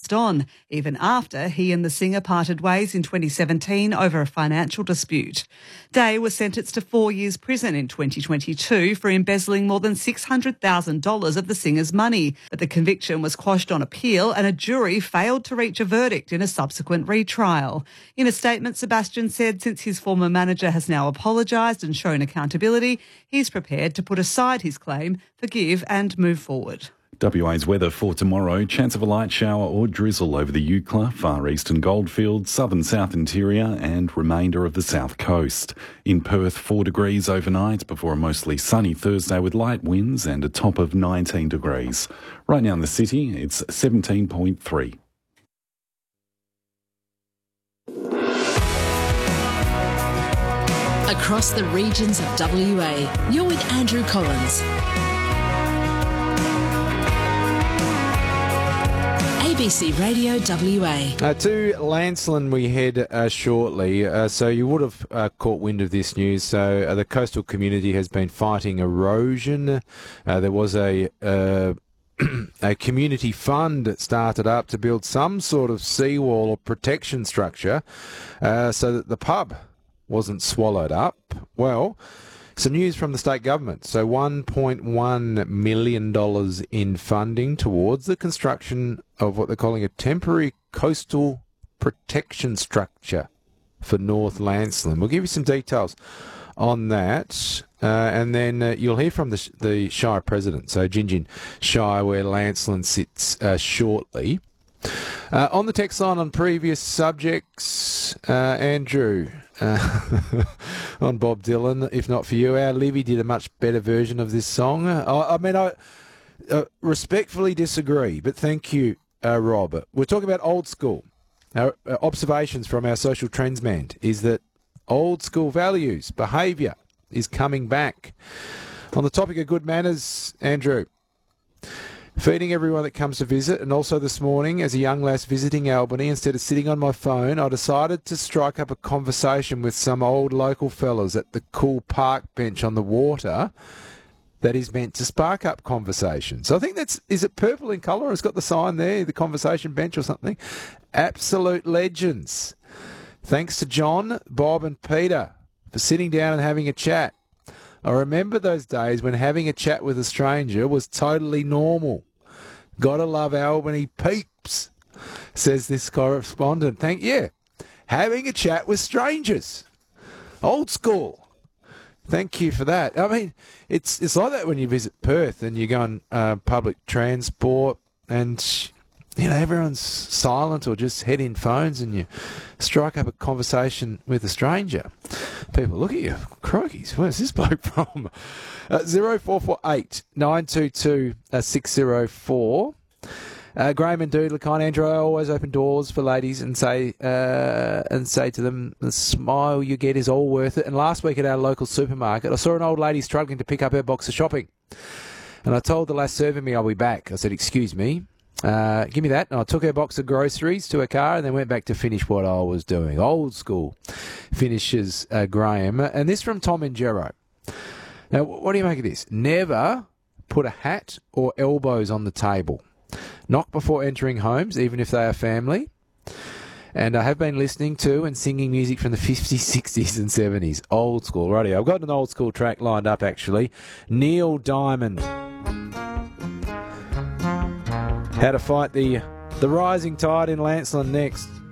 passed on, even after he and the singer parted ways in 2017 over a financial dispute. Day was sentenced to 4 years prison in 2022 for embezzling more than $600,000 of the singer's money, but the conviction was quashed on appeal and a jury failed to reach a verdict in a subsequent retrial. In a statement, Sebastian said since his former manager has now apologised and shown accountability, he's prepared to put aside his claim, forgive and move forward. WA's weather for tomorrow: chance of a light shower or drizzle over the Eucla, far eastern Goldfields, southern south interior and remainder of the south coast. In Perth, 4 degrees overnight before a mostly sunny Thursday with light winds and a top of 19 degrees. Right now in the city, it's 17.3. Across the regions of WA, you're with Andrew Collins. ABC Radio WA. To Lancelin we head shortly. So you would have caught wind of this news. So the coastal community has been fighting erosion. There was a community fund that started up to build some sort of seawall or protection structure so that the pub wasn't swallowed up. Well, some news from the state government. So $1.1 million in funding towards the construction of what they're calling a temporary coastal protection structure for North Lancelin. We'll give you some details on that. And then you'll hear from the Shire President, so Gingin Shire, where Lancelin sits shortly. On the text line on previous subjects, Andrew, on Bob Dylan, if not for you, our Livy did a much better version of this song. I respectfully disagree, but thank you, Rob. We're talking about old school. Our observations from our social trends man is that old school values, behaviour is coming back. On the topic of good manners, Andrew, feeding everyone that comes to visit, and also this morning as a young lass visiting Albany, instead of sitting on my phone, I decided to strike up a conversation with some old local fellas at the cool park bench on the water that is meant to spark up conversation. So I think is it purple in colour? It's got the sign there, the conversation bench or something. Absolute legends. Thanks to John, Bob and Peter for sitting down and having a chat. I remember those days when having a chat with a stranger was totally normal. Gotta love Albany peeps, says this correspondent. Having a chat with strangers. Old school. Thank you for that. I mean, it's like that when you visit Perth and you go on public transport and, you know, everyone's silent or just head in phones and you strike up a conversation with a stranger. People look at you, croakies, where's this bloke from? 0448 922 604. Graham and Doodlacon, Andrew, I always open doors for ladies and say to them, the smile you get is all worth it. And last week at our local supermarket, I saw an old lady struggling to pick up her box of shopping. And I told the lass serving me I'll be back. I said, excuse me, give me that. And I took her box of groceries to her car and then went back to finish what I was doing. Old school finishes Graham. And this from Tom and Jero. Now, what do you make of this? Never put a hat or elbows on the table. Knock before entering homes, even if they are family. And I have been listening to and singing music from the 50s, 60s and 70s. Old school radio. I've got an old school track lined up, actually. Neil Diamond. How to fight the rising tide in Lancelin next.